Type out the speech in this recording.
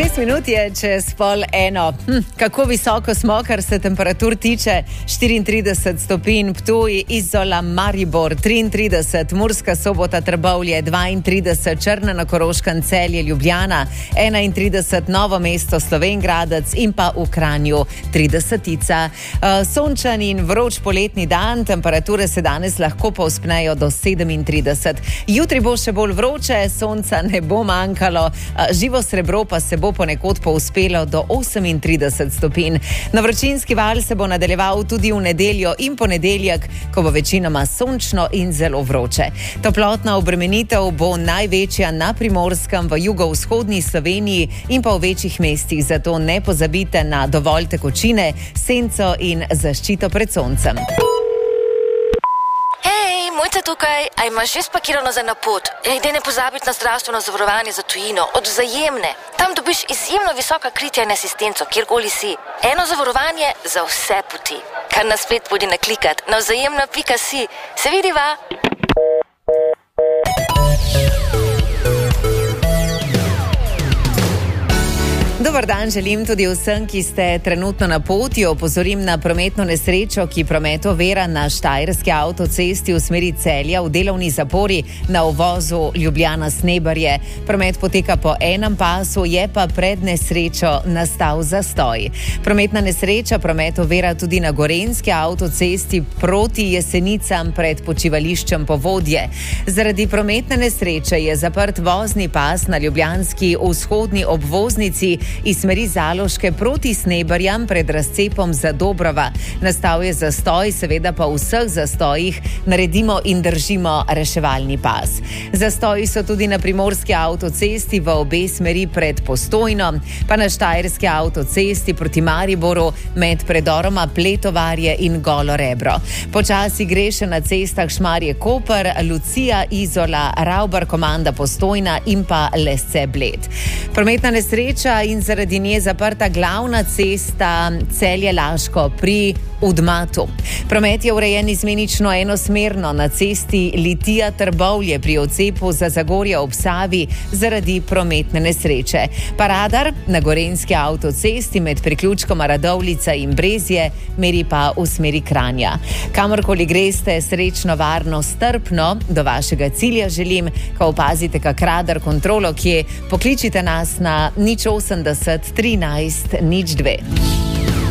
6 minut je čez 12:30. Kako visoko smo, kar se temperatur tiče? 34 stopinj Ptuj, Izola, Maribor, 33, Murska Sobota, Trbovlje, 32, Črna na Koroškem, Celje, Ljubljana, 31, Novo mesto, Slovenj Gradec in pa v Kranju 30. Sončan in vroč poletni dan, temperature se danes lahko povzpnejo do 37. Jutri bo še bolj vroče, sonca ne bo manjkalo, živo srebro pa se bo ponekod povzpelo do 38 stopinj. Na vročinski val se bo nadaljeval tudi v nedeljo in ponedeljek, ko bo večinoma sončno in zelo vroče. Toplotna obremenitev bo največja na Primorskem, v jugovzhodni Sloveniji in pa v večjih mestih, zato ne pozabite na dovolj tekočine, senco in zaščito pred soncem. Mojca tukaj, a imaš že spakirano za napot? Daj ne pozabiti na zdravstveno zavarovanje za tujino, od Vzajemne. Tam dobiš izjemno visoka kritja in asistenco, kjerkoli si. Eno zavarovanje za vse poti. Kar na splet pojdi naklikat na vzajemna.si. Se vidiva? Dobar dan želim tudi vsem, ki ste trenutno na poti. Opozorim na prometno nesrečo, ki promet ovira na Štajerski avtocesti v smeri Celja v delovni zapori na uvozu Ljubljana-Snebarje. Promet poteka po enem pasu, je pa pred nesrečo nastal zastoj. Prometna nesreča promet ovira tudi na Gorenjski avtocesti proti Jesenicam pred počivališčem Povodje. Zaradi prometne nesreče je zaprt vozni pas na ljubljanski vzhodni obvoznici iz smeri Zaloške proti Snebarjam pred razcepom Zadobrova. Nastal je zastoj, seveda pa v vseh zastojih naredimo in držimo reševalni pas. Zastoji so tudi na Primorski avtocesti v obe smeri pred Postojno, pa na Štajerski avtocesti proti Mariboru med predoroma Pletovarje in Golo Rebro. Počasi gre še na cestah Šmarje-Koper, Lucija, Izola, Ravbar, Komanda, Postojna in pa Lesce Bled. Prometna nesreča in zaradi nje zaprta glavna cesta Celje-Laško pri Udmatu. Promet je urejen izmenično enosmerno na cesti Litija-Trbovlje pri odcepu za Zagorje ob Savi zaradi prometne nesreče. Pa radar na Gorenjski avtocesti med priključkoma Radovljica in Brezje meri pa v smeri Kranja. Kamorkoli greste, srečno, varno, strpno do vašega cilja želim. Ko opazite kak radar, kontrolo kje, pokličite nas na 080 13 02.